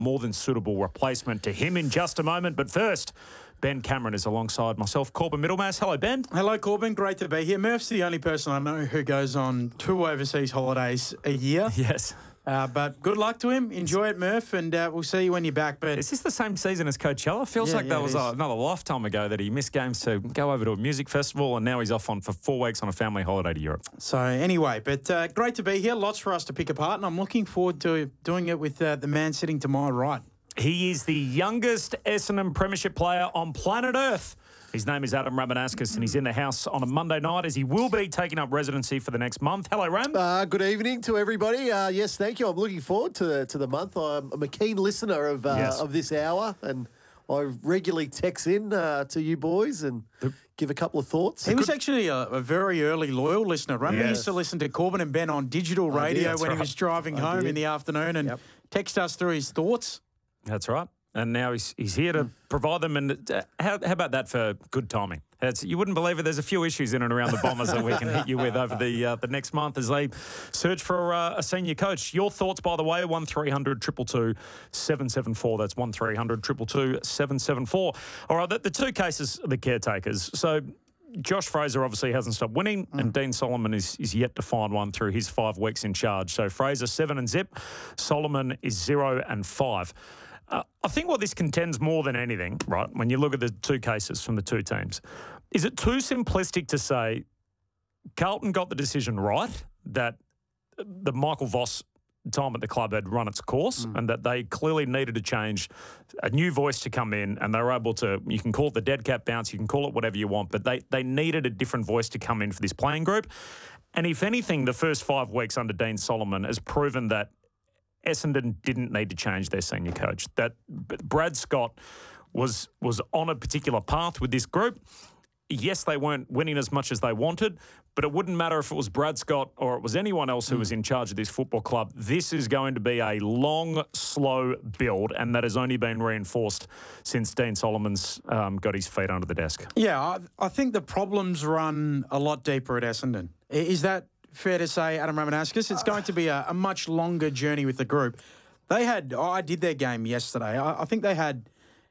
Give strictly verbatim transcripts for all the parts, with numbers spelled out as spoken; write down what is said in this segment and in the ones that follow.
more than suitable replacement to him in just a moment. But first, Ben Cameron is alongside myself, Corbin Middlemass. Hello, Ben. Hello, Corbin. Great to be here. Murph's the only person I know who goes on two overseas holidays a year. Yes. Uh, but good luck to him. Enjoy it, Murph, and uh, we'll see you when you're back. But is this the same season as Coachella? Feels yeah, like yeah, that was uh, another lifetime ago that he missed games to go over to a music festival, and now he's off on for four weeks on a family holiday to Europe. So anyway, but uh, great to be here. Lots for us to pick apart, and I'm looking forward to doing it with uh, the man sitting to my right. He is the youngest Essendon Premiership player on planet Earth. His name is Adam Ramanauskas, and he's in the house on a Monday night as he will be taking up residency for the next month. Hello, Ram. Uh, good evening to everybody. Uh, yes, thank you. I'm looking forward to the, to the month. I'm, I'm a keen listener of uh, Yes. of this hour, and I regularly text in uh, to you boys and give a couple of thoughts. He was actually a, a very early loyal listener. Remember, Yes. he used to listen to Corbin and Ben on digital radio that's when right. he was driving I home did. in the afternoon and Yep. text us through his thoughts. That's right. And now he's he's here to provide them. And uh, how, how about that for good timing? It's, you wouldn't believe it. There's a few issues in and around the Bombers that we can hit you with over the uh, the next month as they search for uh, a senior coach. Your thoughts, by the way, one three hundred two two two seven seven four. That's one three hundred two two two seven seven four. All right, the, the two cases are the caretakers. So Josh Fraser obviously hasn't stopped winning, mm. and Dean Solomon is, is yet to find one through his five weeks in charge. So Fraser, seven and zip. Solomon is zero and five. Uh, I think what this contends more than anything, right, when you look at the two cases from the two teams, is it too simplistic to say Carlton got the decision right, that the Michael Voss time at the club had run its course mm. and that they clearly needed to change, a new voice to come in, and they were able to, you can call it the dead cat bounce, you can call it whatever you want, but they, they needed a different voice to come in for this playing group. And if anything, the first five weeks under Dean Solomon has proven that Essendon didn't need to change their senior coach. That Brad Scott was was on a particular path with this group. Yes, they weren't winning as much as they wanted, but it wouldn't matter if it was Brad Scott or it was anyone else who was in charge of this football club. This is going to be a long, slow build, and that has only been reinforced since Dean Solomon's um, got his feet under the desk. Yeah, I, I think the problems run a lot deeper at Essendon. I- Is that fair to say, Adam Ramanauskas? It's going to be a, a much longer journey with the group. They had, oh, I did their game yesterday. I, I think they had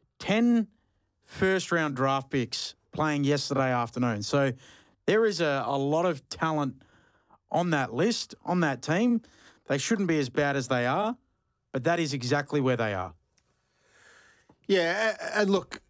ten first-round draft picks playing yesterday afternoon. So there is a, a lot of talent on that list, on that team. They shouldn't be as bad as they are, but that is exactly where they are. Yeah, a- and look,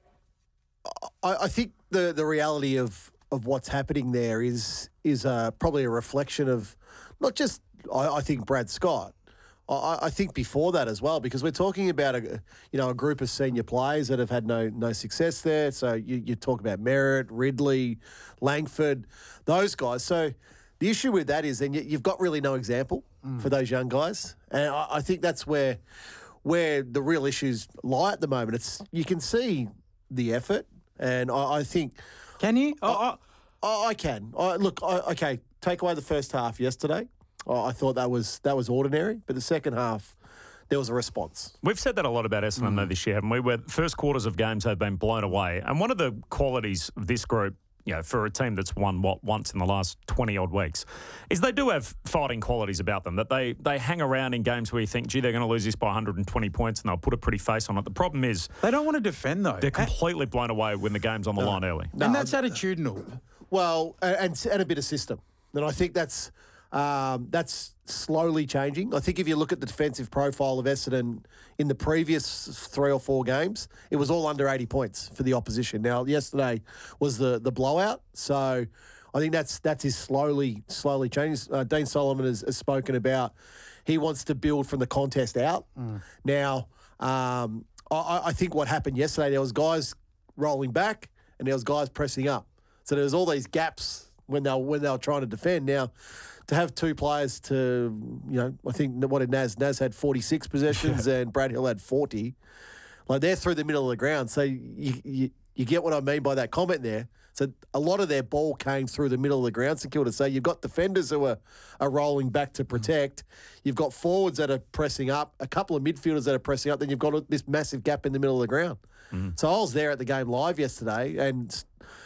I, I think the, the reality of, of what's happening there is is uh, probably a reflection of not just, I, I think, Brad Scott. I, I think before that as well, because we're talking about a you know a group of senior players that have had no no success there. So you, you talk about Merritt, Ridley, Langford, those guys. So the issue with that is then you, you've got really no example mm. for those young guys, and I, I think that's where where the real issues lie at the moment. It's you can see the effort, and I, I think. Can you? I, I, I, I can. I, look, I, okay, take away the first half yesterday. I, I thought that was that was ordinary, but the second half, there was a response. We've said that a lot about Essendon mm. this year, haven't we? Where first quarters of games have been blown away. And one of the qualities of this group, you know, for a team that's won, what, once in the last twenty-odd weeks, is they do have fighting qualities about them, that they they hang around in games where you think, gee, they're going to lose this by one hundred twenty points, and they'll put a pretty face on it. The problem is they don't want to defend, though. They're completely blown away when the game's on the no, line early. No, and that's attitudinal. Well, and, and a bit of system. And I think that's um, that's slowly changing. I think if you look at the defensive profile of Essendon in the previous three or four games, it was all under eighty points for the opposition. Now, yesterday was the the blowout, so I think that's that's his slowly slowly changing. Uh, Dean Solomon has, has spoken about he wants to build from the contest out. Mm. Now, um, I, I think what happened yesterday, there was guys rolling back and there was guys pressing up. So there was all these gaps when they were, when they were trying to defend. Now, to have two players to, you know, I think what did Naz? Naz had forty-six possessions and Brad Hill had forty. Like, they're through the middle of the ground. So you, you, you get what I mean by that comment there. So a lot of their ball came through the middle of the ground, St Kilda. So you've got defenders who are, are rolling back to protect. You've got forwards that are pressing up, a couple of midfielders that are pressing up. Then you've got this massive gap in the middle of the ground. Mm. So I was there at the game live yesterday, and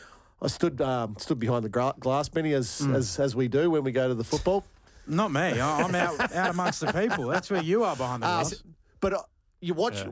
I stood um, stood behind the gra- glass, Benny, as, mm. as as we do when we go to the football. Not me. I'm out out amongst the people. That's where you are behind the glass. Uh, but uh, you watch